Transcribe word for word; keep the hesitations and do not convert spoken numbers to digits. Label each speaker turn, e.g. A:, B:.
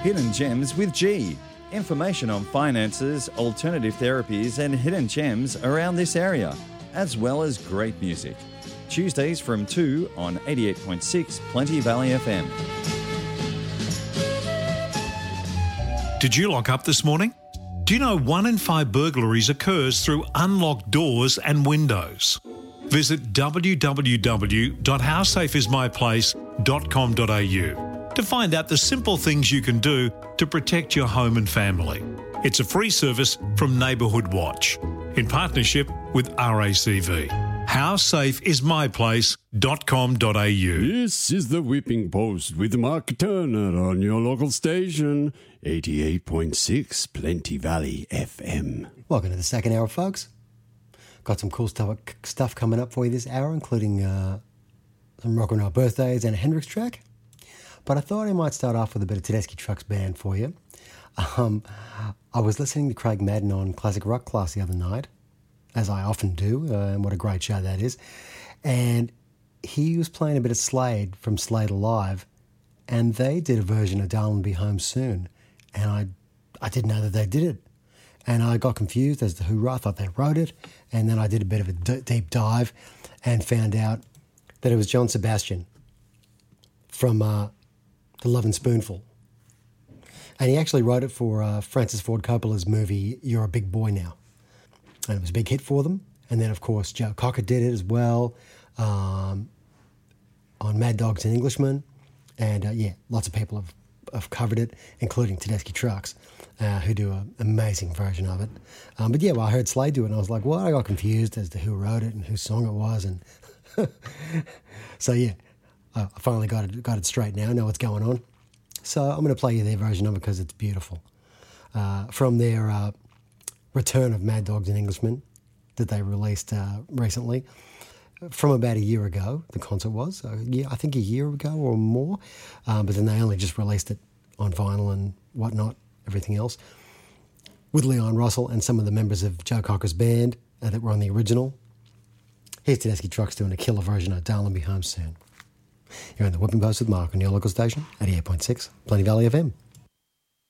A: Hidden Gems with G. Information on finances, alternative therapies and hidden gems around this area, as well as great music. Tuesdays from two on eighty-eight point six Plenty Valley F M.
B: Did you lock up this morning? Do you know one in five burglaries occurs through unlocked doors and windows? Visit w w w dot how safe is my place dot com dot a u to find out the simple things you can do to protect your home and family. It's a free service from Neighbourhood Watch in partnership with R A C V. how safe is my place dot com dot a u.
C: This is the Whipping Post with Mark Turner on your local station, eighty-eight point six Plenty Valley F M.
D: Welcome to the second hour, folks. Got some cool stuff, stuff coming up for you this hour, including uh, some rock and roll birthdays and a Hendrix track. But I thought I might start off with a bit of Tedeschi Trucks Band for you. Um, I was listening to Craig Madden on Classic Rock Class the other night, as I often do, uh, and what a great show that is. And he was playing a bit of Slade from Slade Alive, and they did a version of Darling Be Home Soon, and I I didn't know that they did it. And I got confused as to who wrote. I thought they wrote it, and then I did a bit of a d- deep dive and found out that it was John Sebastian from uh, The Lovin' Spoonful. And he actually wrote it for uh, Francis Ford Coppola's movie You're a Big Boy Now. And it was a big hit for them. And then, of course, Joe Cocker did it as well um, on Mad Dogs and Englishmen. And, uh, yeah, lots of people have, have covered it, including Tedeschi Trucks, uh, who do an amazing version of it. Um, but, yeah, well, I heard Slade do it, and I was like, well, I got confused as to who wrote it and whose song it was. And so, yeah, I finally got it, got it straight now. I know what's going on. So I'm going to play you their version of it because it's beautiful. Uh, from their uh, return of Mad Dogs and Englishmen that they released uh, recently, from about a year ago, the concert was. So, yeah, I think a year ago or more. Um, but then they only just released it on vinyl and whatnot, everything else, with Leon Russell and some of the members of Joe Cocker's band uh, that were on the original. Here's Tedeschi Trucks doing a killer version of Darling Be Home Soon. You're on the Whipping Post with Mark on your local station, eighty-eight point six Plenty Valley F M.